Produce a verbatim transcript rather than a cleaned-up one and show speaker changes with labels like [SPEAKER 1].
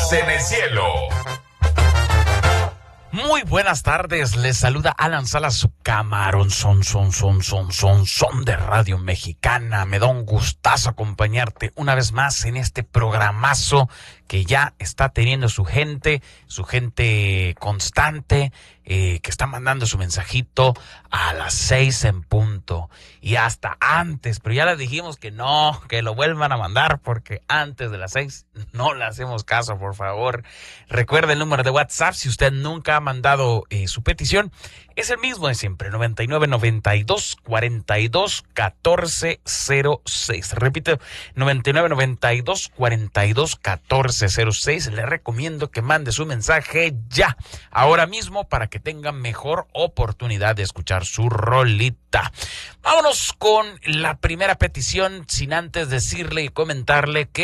[SPEAKER 1] Estrellas en el cielo.
[SPEAKER 2] Muy buenas tardes, les saluda Alan Salas, su camarón son, son, son, son, son, son de Radio Mexicana. Me da un gustazo acompañarte una vez más en este programazo que ya está teniendo su gente, su gente constante, eh, que está mandando su mensajito a las seis en punto y hasta antes, pero ya les dijimos que no, que lo vuelvan a mandar porque antes de las seis no le hacemos caso, por favor. Recuerde el número de WhatsApp si usted nunca ha mandado eh, su petición, es el mismo de siempre, noventa y nueve, noventa y dos, cuarenta y dos, catorce cero seis. Repito, noventa y nueve, noventa y dos, cuarenta y dos, catorce cero seis. Le recomiendo que mande su mensaje ya, ahora mismo, para que tenga mejor oportunidad de escuchar su rolita. Vámonos con la primera petición, sin antes decirle y comentarle que